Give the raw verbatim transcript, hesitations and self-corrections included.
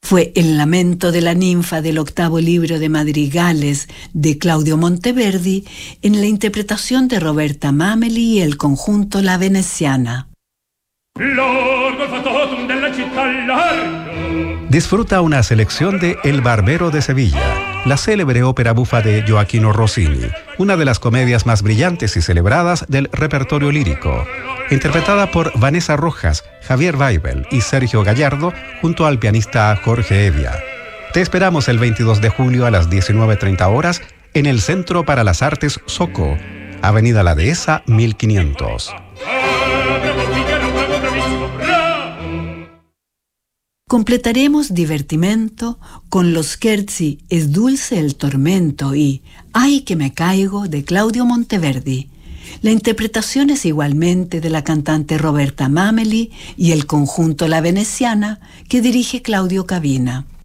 fue El lamento de la ninfa del octavo libro de madrigales de Claudio Monteverdi en la interpretación de Roberta Mameli y el conjunto La Veneciana. Disfruta una selección de El Barbero de Sevilla, la célebre ópera bufa de Gioachino Rossini, una de las comedias más brillantes y celebradas del repertorio lírico, interpretada por Vanessa Rojas, Javier Weibel y Sergio Gallardo, junto al pianista Jorge Evia. Te esperamos el veintidós de julio a las diecinueve treinta horas en el Centro para las Artes Soco, Avenida La Dehesa mil quinientos. Completaremos Divertimento con los scherzi Es dulce el tormento y Ay que me caigo de Claudio Monteverdi. La interpretación es igualmente de la cantante Roberta Mameli y el conjunto La Veneciana que dirige Claudio Cabina.